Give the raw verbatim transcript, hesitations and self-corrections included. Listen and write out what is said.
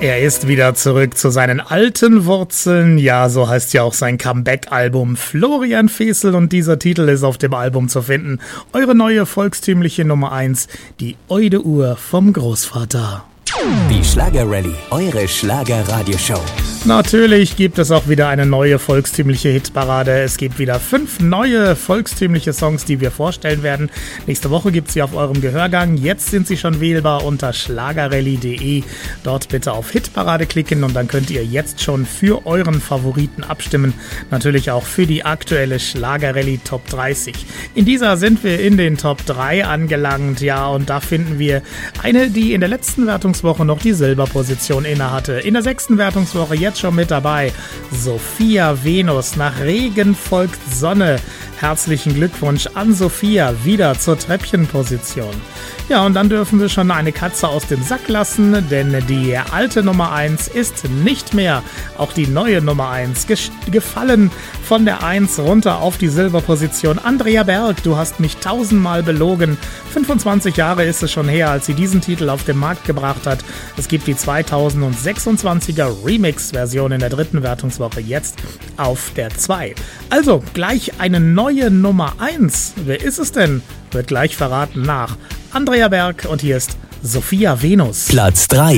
Er ist wieder zurück zu seinen alten Wurzeln. Ja, so heißt ja auch sein Comeback-Album Florian Fesel und dieser Titel ist auf dem Album zu finden. Eure neue volkstümliche Nummer eins, die Eude-Uhr vom Großvater. Die Schlager-Rallye, eure Schlager-Radioshow. Natürlich gibt es auch wieder eine neue volkstümliche Hitparade. Es gibt wieder fünf neue volkstümliche Songs, die wir vorstellen werden. Nächste Woche gibt es sie auf eurem Gehörgang. Jetzt sind sie schon wählbar unter schlagerrallye punkt de. Dort bitte auf Hitparade klicken und dann könnt ihr jetzt schon für euren Favoriten abstimmen. Natürlich auch für die aktuelle Schlager-Rallye Top dreißig. In dieser sind wir in den Top drei angelangt. Ja, und da finden wir eine, die in der letzten Wertungswoche noch die Silberposition innehatte. In der sechsten Wertungswoche jetzt schon mit dabei. Sophia Venus, nach Regen folgt Sonne. Herzlichen Glückwunsch an Sophia, wieder zur Treppchenposition. Ja, und dann dürfen wir schon eine Katze aus dem Sack lassen, denn die alte Nummer eins ist nicht mehr. Auch die neue Nummer eins ges- gefallen von der eins runter auf die Silberposition. Andrea Berg, du hast mich tausendmal belogen. fünfundzwanzig Jahre ist es schon her, als sie diesen Titel auf den Markt gebracht hat. Es gibt die zweitausendsechsundzwanziger Remix-Version in der dritten Wertungswoche, jetzt auf der zwei. Also gleich eine neue Nummer eins. Wer ist es denn? Wird gleich verraten nach Andrea Berg und hier ist Sophia Venus. Platz drei.